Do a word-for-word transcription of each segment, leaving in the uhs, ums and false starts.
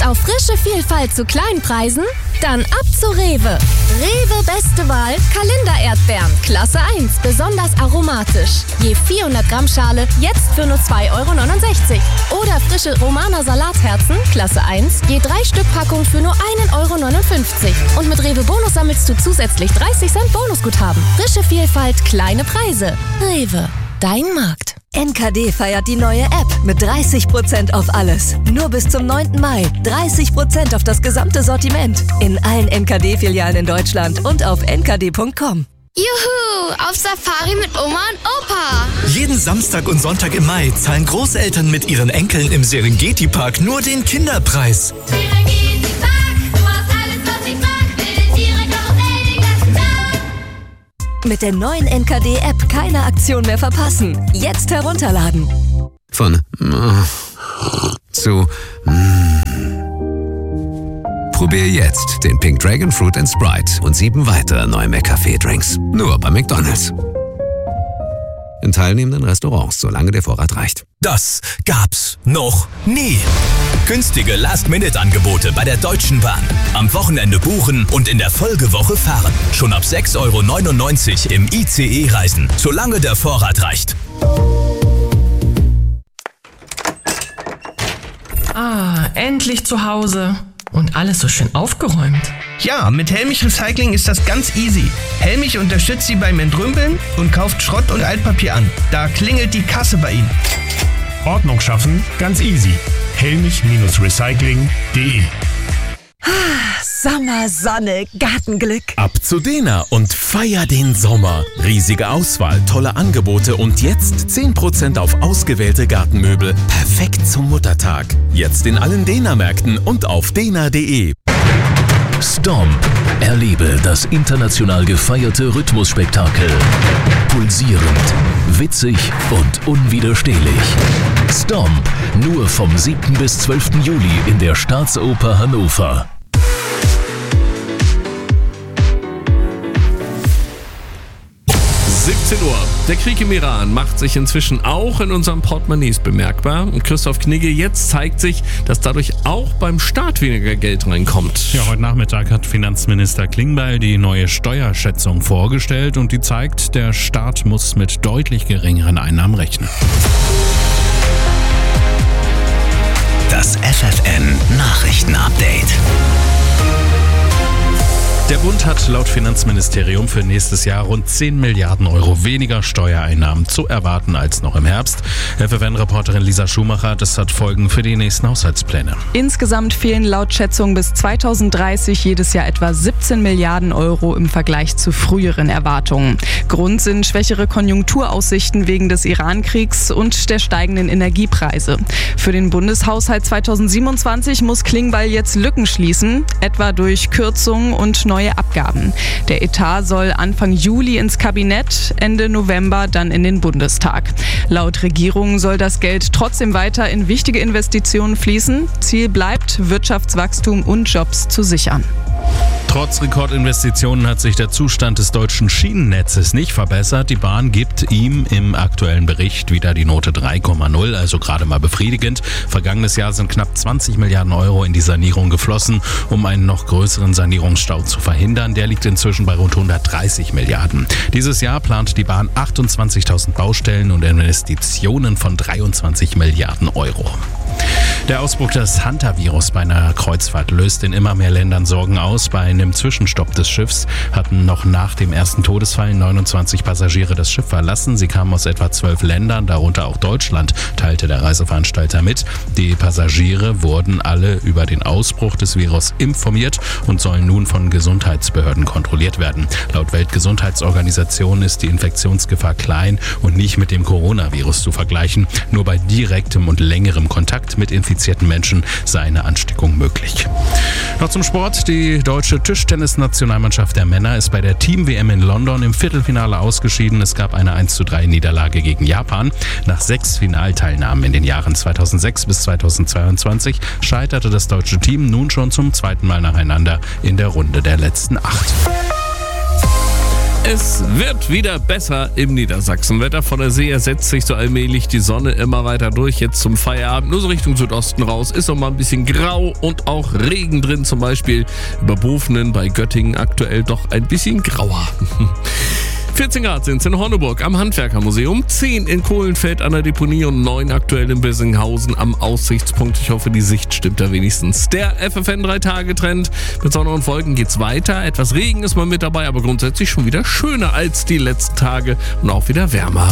auf frische Vielfalt zu kleinen Preisen? Dann ab zu Rewe. Rewe beste Wahl, Kalender-Erdbeeren, Klasse eins, besonders aromatisch. Je vierhundert Gramm Schale, jetzt für nur zwei Euro neunundsechzig. Oder frische Romaner Salatherzen, Klasse eins, je drei Stück Packung für nur ein Euro neunundfünfzig. Und mit Rewe Bonus sammelst du zusätzlich dreißig Cent Bonusguthaben. Frische Vielfalt, kleine Preise. Rewe, dein Markt. N K D feiert die neue App mit dreißig Prozent auf alles. Nur bis zum neunten Mai. dreißig Prozent auf das gesamte Sortiment. In allen N K D-Filialen in Deutschland und auf n k d punkt com. Juhu, auf Safari mit Oma und Opa. Jeden Samstag und Sonntag im Mai zahlen Großeltern mit ihren Enkeln im Serengeti-Park nur den Kinderpreis. Serengeti-Park, du hast alles, was ich mag. Wilde Tiere, Karussell, den ganzen Tag. Mit der neuen N K D-App keine Aktion mehr verpassen. Jetzt herunterladen. Von äh, zu mm. Probier jetzt den Pink Dragon Fruit and Sprite und sieben weitere neue McCafé-Drinks. Nur bei McDonald's. In teilnehmenden Restaurants, solange der Vorrat reicht. Das gab's noch nie. Günstige Last-Minute-Angebote bei der Deutschen Bahn. Am Wochenende buchen und in der Folgewoche fahren. Schon ab sechs Euro neunundneunzig im I C E reisen, solange der Vorrat reicht. Ah, endlich zu Hause. Und alles so schön aufgeräumt. Ja, mit Helmich Recycling ist das ganz easy. Helmich unterstützt Sie beim Entrümpeln und kauft Schrott und Altpapier an. Da klingelt die Kasse bei Ihnen. Ordnung schaffen? Ganz easy. helmich Recycling punkt de. Sommer, Sonne, Gartenglück. Ab zu Dena und feier den Sommer. Riesige Auswahl, tolle Angebote und jetzt zehn Prozent auf ausgewählte Gartenmöbel. Perfekt zum Muttertag. Jetzt in allen Dena-Märkten und auf dena punkt de. Stomp. Erlebe das international gefeierte Rhythmusspektakel. Pulsierend, witzig und unwiderstehlich. Stomp. Nur vom siebten bis zwölften Juli in der Staatsoper Hannover. siebzehn Uhr. Der Krieg im Iran macht sich inzwischen auch in unseren Portemonnaies bemerkbar. Und Christoph Knigge, jetzt zeigt sich, dass dadurch auch beim Staat weniger Geld reinkommt. Ja, heute Nachmittag hat Finanzminister Klingbeil die neue Steuerschätzung vorgestellt und die zeigt, der Staat muss mit deutlich geringeren Einnahmen rechnen. Das F F N Nachrichtenupdate. Der Bund hat laut Finanzministerium für nächstes Jahr rund zehn Milliarden Euro weniger Steuereinnahmen zu erwarten als noch im Herbst. F F N-Reporterin Lisa Schumacher, das hat Folgen für die nächsten Haushaltspläne. Insgesamt fehlen laut Schätzung bis zweitausenddreißig jedes Jahr etwa siebzehn Milliarden Euro im Vergleich zu früheren Erwartungen. Grund sind schwächere Konjunkturaussichten wegen des Iran-Kriegs und der steigenden Energiepreise. Für den Bundeshaushalt zweitausendsiebenundzwanzig muss Klingbeil jetzt Lücken schließen, etwa durch Kürzungen und neue neue Abgaben. Der Etat soll Anfang Juli ins Kabinett, Ende November dann in den Bundestag. Laut Regierung soll das Geld trotzdem weiter in wichtige Investitionen fließen. Ziel bleibt, Wirtschaftswachstum und Jobs zu sichern. Trotz Rekordinvestitionen hat sich der Zustand des deutschen Schienennetzes nicht verbessert. Die Bahn gibt ihm im aktuellen Bericht wieder die Note drei Komma null, also gerade mal befriedigend. Vergangenes Jahr sind knapp zwanzig Milliarden Euro in die Sanierung geflossen, um einen noch größeren Sanierungsstau zu verhindern. Der liegt inzwischen bei rund hundertdreißig Milliarden. Dieses Jahr plant die Bahn achtundzwanzigtausend Baustellen und Investitionen von dreiundzwanzig Milliarden Euro. Der Ausbruch des Hantavirus bei einer Kreuzfahrt löst in immer mehr Ländern Sorgen aus. Bei einem Zwischenstopp des Schiffs hatten noch nach dem ersten Todesfall neunundzwanzig Passagiere das Schiff verlassen. Sie kamen aus etwa zwölf Ländern, darunter auch Deutschland, teilte der Reiseveranstalter mit. Die Passagiere wurden alle über den Ausbruch des Virus informiert und sollen nun von Gesundheitsbehörden kontrolliert werden. Laut Weltgesundheitsorganisation ist die Infektionsgefahr klein und nicht mit dem Coronavirus zu vergleichen. Nur bei direktem und längerem Kontakt mit infizierten Menschen sei eine Ansteckung möglich. Noch zum Sport. Die deutsche Tischtennis-Nationalmannschaft der Männer ist bei der Team-W M in London im Viertelfinale ausgeschieden. Es gab eine eins zu drei Niederlage gegen Japan. Nach sechs Finalteilnahmen in den Jahren zweitausendsechs bis zweitausendzweiundzwanzig scheiterte das deutsche Team nun schon zum zweiten Mal nacheinander in der Runde der letzten acht. Es wird wieder besser im Niedersachsenwetter. Von der See setzt sich so allmählich die Sonne immer weiter durch. Jetzt zum Feierabend, nur so Richtung Südosten raus, ist noch mal ein bisschen grau und auch Regen drin. Zum Beispiel über Bofenen bei Göttingen aktuell doch ein bisschen grauer. vierzehn Grad sind es in Horneburg am Handwerkermuseum, zehn in Kohlenfeld an der Deponie und neun aktuell in Bissinghausen am Aussichtspunkt. Ich hoffe, die Sicht stimmt da wenigstens. Der F F N drei Tage Trend. Mit Sonne und Wolken geht's weiter. Etwas Regen ist mal mit dabei, aber grundsätzlich schon wieder schöner als die letzten Tage und auch wieder wärmer.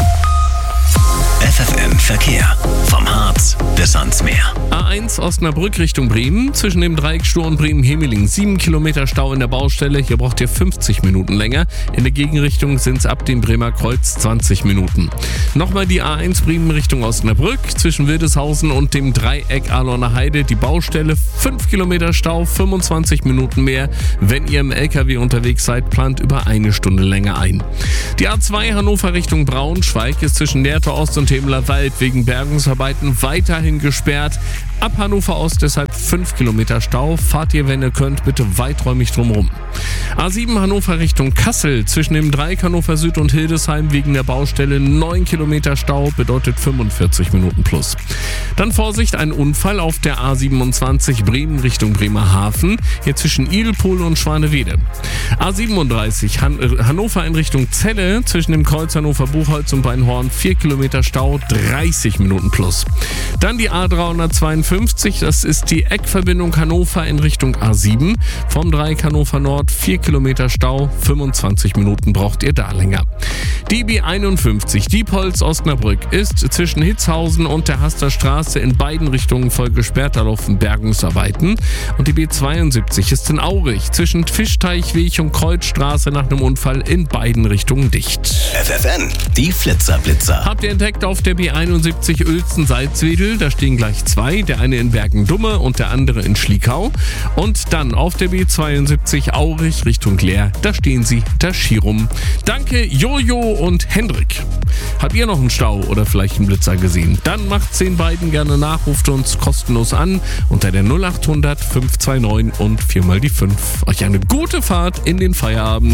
F F N Verkehr. Vom Harz bis ans Meer. A eins Osnabrück Richtung Bremen. Zwischen dem Dreieck Stur und Bremen-Hemeling sieben Kilometer Stau in der Baustelle. Hier braucht ihr fünfzig Minuten länger. In der Gegenrichtung sind es ab dem Bremer Kreuz zwanzig Minuten. Nochmal die A eins Bremen Richtung Osnabrück. Zwischen Wildeshausen und dem Dreieck Alorner Heide. Die Baustelle fünf Kilometer Stau, fünfundzwanzig Minuten mehr. Wenn ihr im L K W unterwegs seid, plant über eine Stunde länger ein. Die A zwei Hannover Richtung Braunschweig ist zwischen Lehrte Ost und Themeler Wald wegen Bergungsarbeiten weiterhin gesperrt. Ab Hannover Ost deshalb fünf Kilometer Stau. Fahrt ihr, wenn ihr könnt, bitte weiträumig drumherum. A sieben Hannover Richtung Kassel. Zwischen dem Dreieck Hannover Süd und Hildesheim wegen der Baustelle neun Kilometer Stau, bedeutet fünfundvierzig Minuten plus. Dann Vorsicht, ein Unfall auf der A siebenundzwanzig Bremen Richtung Bremerhaven. Hier zwischen Ilpol und Schwanewede. A siebenunddreißig Han- Hannover in Richtung Celle. Zwischen dem Kreuz Hannover Buchholz und Beinhorn vier Kilometer Stau, dreißig Minuten plus. Dann die A dreihundertzweiundfünfzig. Das ist die Eckverbindung Hannover in Richtung A sieben. Vom Dreieck Hannover Nord vier Kilometer Stau, fünfundzwanzig Minuten braucht ihr da länger. Die B einundfünfzig Diepholz Osnabrück ist zwischen Hitzhausen und der Haster Straße in beiden Richtungen voll gesperrt. Da laufen Bergungsarbeiten. Und die B zweiundsiebzig ist in Aurich zwischen Fischteichweg und Kreuzstraße nach einem Unfall in beiden Richtungen dicht. F F N, die Flitzerblitzer. Habt ihr entdeckt auf der B einundsiebzig Uelzen-Salzwedel? Da stehen gleich zwei, der eine in Bergen-Dumme und der andere in Schliekau. Und dann auf der B zweiundsiebzig Aurich Richtung Leer, da stehen sie, da Schirum. Danke Jojo und Hendrik. Habt ihr noch einen Stau oder vielleicht einen Blitzer gesehen? Dann macht's den beiden gerne nach, ruft uns kostenlos an unter der null achthundert fünf zwei neun und viermal die fünf. Euch eine gute Fahrt in den Feierabend.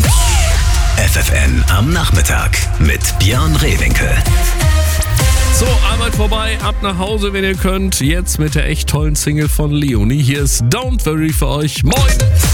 F F N am Nachmittag mit Björn Rehwinkel. So, Arbeit vorbei, ab nach Hause, wenn ihr könnt. Jetzt mit der echt tollen Single von Leonie. Hier ist Don't Worry für euch. Moin!